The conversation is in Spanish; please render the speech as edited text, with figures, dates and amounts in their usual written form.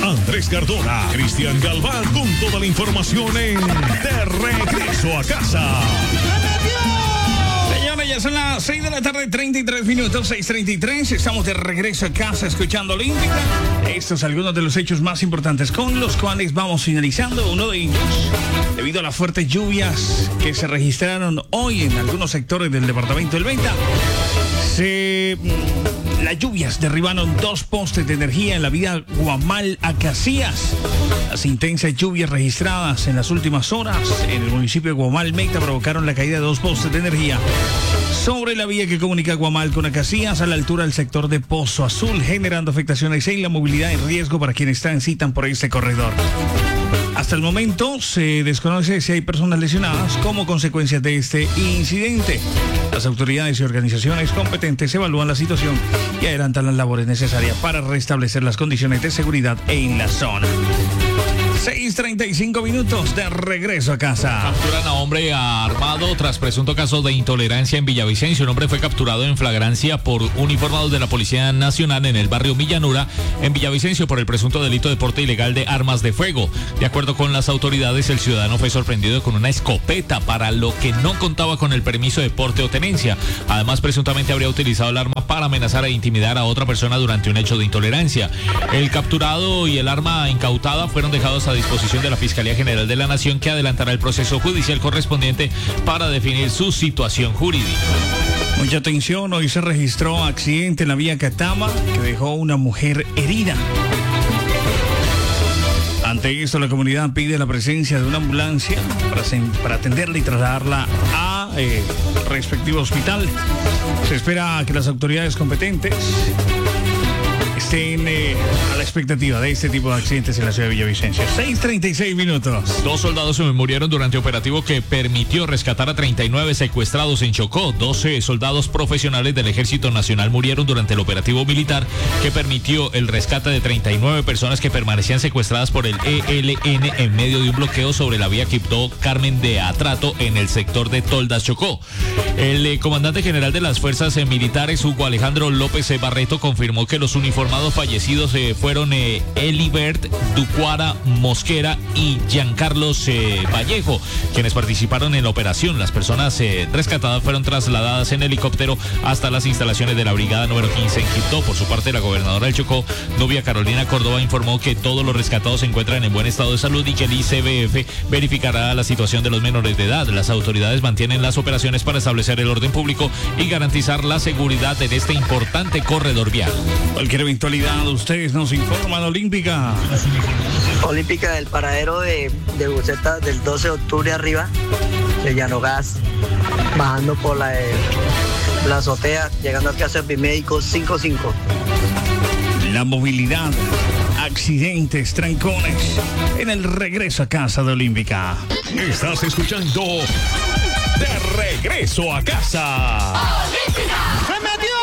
Andrés Cardona, Cristian Galván con toda la información en De Regreso a Casa. Señores, ya son las 6 de la tarde, 33 minutos, 6:33. Estamos de regreso a casa escuchando Olímpica. Estos son algunos de los hechos más importantes con los cuales vamos finalizando. Uno de ellos, debido a las fuertes lluvias que se registraron hoy en algunos sectores del departamento del Meta, las lluvias derribaron 2 postes de energía en la vía Guamal a Casillas. Las intensas lluvias registradas en las últimas horas en el municipio de Guamal, Meta, provocaron la caída de 2 postes de energía sobre la vía que comunica Guamal con Casillas a la altura del sector de Pozo Azul, generando afectaciones en la movilidad y riesgo para quienes transitan por este corredor. Hasta el momento se desconoce si hay personas lesionadas como consecuencia de este incidente. Las autoridades y organizaciones competentes evalúan la situación y adelantan las labores necesarias para restablecer las condiciones de seguridad en la zona. 6:35 minutos de regreso a casa. Capturan a hombre armado tras presunto caso de intolerancia en Villavicencio. Un hombre fue capturado en flagrancia por uniformados de la Policía Nacional en el barrio Villanura, en Villavicencio, por el presunto delito de porte ilegal de armas de fuego. De acuerdo con las autoridades, el ciudadano fue sorprendido con una escopeta, para lo que no contaba con el permiso de porte o tenencia. Además, presuntamente habría utilizado el arma para amenazar e intimidar a otra persona durante un hecho de intolerancia. El capturado y el arma incautada fueron dejados a disposición de la Fiscalía General de la Nación, que adelantará el proceso judicial correspondiente para definir su situación jurídica. Mucha atención, hoy se registró accidente en la vía Catama que dejó una mujer herida. Ante esto, la comunidad pide la presencia de una ambulancia para atenderla y trasladarla a respectivo hospital. Se espera que las autoridades competentes estén a la expectativa de este tipo de accidentes en la ciudad de Villavicencio. 6:36 minutos. 2 soldados murieron durante operativo que permitió rescatar a 39 secuestrados en Chocó. 12 soldados profesionales del Ejército Nacional murieron durante el operativo militar que permitió el rescate de 39 personas que permanecían secuestradas por el ELN en medio de un bloqueo sobre la vía Quibdó Carmen de Atrato en el sector de Toldas, Chocó. El comandante general de las fuerzas militares, Hugo Alejandro López Barreto, confirmó que los uniformados fallecidos fueron Elibert Ducuara Mosquera y Giancarlos Vallejo, quienes participaron en la operación. Las personas rescatadas fueron trasladadas en helicóptero hasta las instalaciones de la brigada número 15 en Quibdó. Por su parte, la gobernadora del Chocó, Nubia Carolina Córdoba, informó que todos los rescatados se encuentran en buen estado de salud y que el ICBF verificará la situación de los menores de edad. Las autoridades mantienen las operaciones para establecer el orden público y garantizar la seguridad en este importante corredor vial. Cualquier eventualidad, ustedes nos informan. Olímpica. Olímpica del paradero de buceta del 12 de octubre arriba, de Llano Gas, bajando por la azotea, llegando aquí a Servimédico 55. La movilidad, accidentes, trancones en el regreso a casa de Olímpica. Estás escuchando De Regreso a Casa. ¡Se metió!